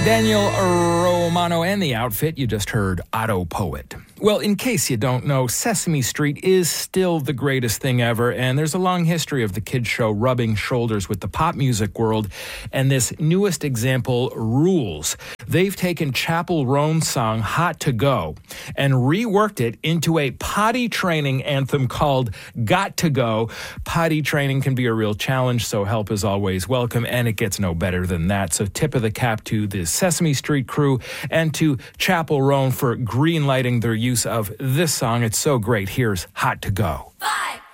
Daniel Romano and the outfit. You just heard Otto Poet. Well, in case you don't know, Sesame Street is still the greatest thing ever, and there's a long history of the kids' show rubbing shoulders with the pop music world, and this newest example rules. They've taken Chappell Roan's song Hot to Go and reworked it into a potty training anthem called Got to Go. Potty training can be a real challenge, so help is always welcome, and it gets no better than that. So tip of the cap to the Sesame Street crew and to Chappell Roan for green-lighting their use of this song. It's so great. Here's Hot to Go. 5